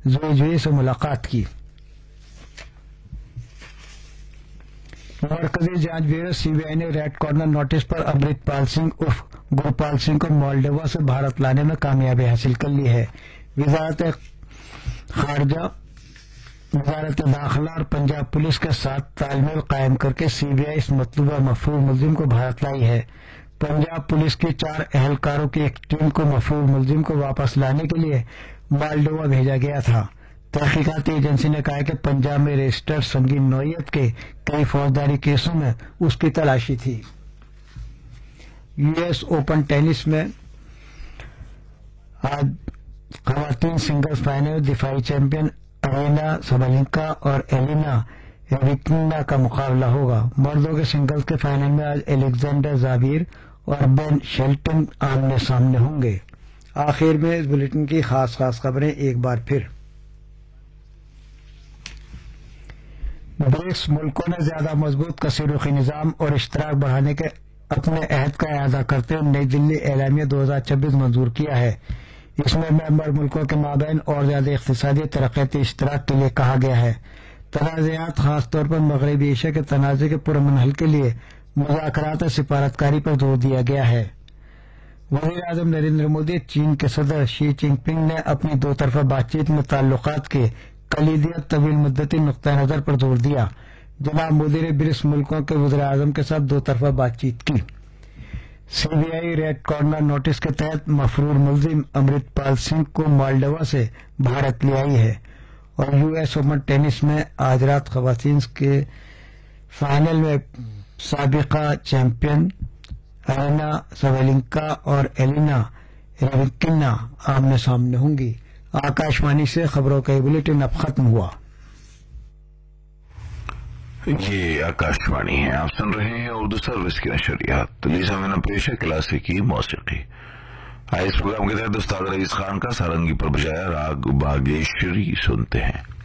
زویجوی سے ملاقات کی۔ مرکزی جانچ بیورو سی بی آئی نے ریڈ کارنر نوٹس پر امرت پال سنگھ عرف گرپال سنگھ کو مالڈیوا سے بھارت لانے میں کامیابی حاصل کر لی ہے۔ وزارت خارجہ، وزارت داخلہ اور پنجاب پولیس کے ساتھ تال میل قائم کر کے سی بی آئی اس مطلوبہ مفرور ملزم کو بھارت لائی ہے۔ پنجاب پولیس کی 4 اہلکاروں کی ایک ٹیم کو مفرور ملزم کو واپس لانے کے لیے مالڈیوا بھیجا گیا تھا۔ تحقیقاتی ایجنسی نے کہا کہ پنجاب میں رجسٹرڈ سنگین نوعیت کے کئی فوجداری کیسوں میں اس کی تلاشی تھی۔ یو ایس اوپن ٹینس میں آج خواتین سنگلز فائنل میں دفاعی چیمپئن ارینا سابالینکا اور ایلینا ریویکینا کا مقابلہ ہوگا۔ مردوں کے سنگلز کے فائنل میں آج الیگزینڈر زاویئر اور بین شیلٹن آمنے سامنے ہوں گے۔ آخر میں اس بلیٹن کی خاص خبریں ایک بار پھر۔ برکس ملکوں نے زیادہ مضبوط کثیر رخی نظام اور اشتراک بڑھانے کے اپنے عہد کا اعادہ کرتے ہوئے نئی دلی اعلامیہ 2026 منظور کیا ہے۔ اس میں ممبر ملکوں کے مابین اور زیادہ اقتصادی ترقیاتی اشتراک کے لیے کہا گیا ہے۔ تنازعات، خاص طور پر مغربی ایشیا کے تنازع کے پرامن حل کے لیے مذاکرات اور سفارتکاری پر زور دیا گیا ہے۔ وزیر اعظم نریندر مودی، چین کے صدر شی جن پنگ نے اپنی 2 طرفہ بات چیت میں تعلقات کے کلیدی اور طویل مدتی نقطہ نظر پر زور دیا۔ جناب مودی نے برکس ملکوں کے وزراء اعظم کے ساتھ 2 طرفہ بات چیت کی۔ C B I read corner notice کے تحت مفرور ملزم امرت پال سنگھ کو مالڈیوا سے بھارت لے آئی ہے۔ اور یو ایس اوپن ٹینس میں آج رات خواتین کے فائنل میں سابقہ چیمپئن ارینا سابالینکا اور ایلینا ریویکینا آمنے سامنے ہوں گی۔ آکاشوانی سے خبروں کا یہ بلیٹن اب ختم ہوا۔ یہ آکاشوانی ہے، آپ سن رہے ہیں اردو سروس کی نشریات۔ لیزا میں پیش ہے کلاسیکی موسیقی۔ اس پروگرام کے تحت استاد رئیس خان کا سارنگی پر بجایا راگ باگیشری سنتے ہیں۔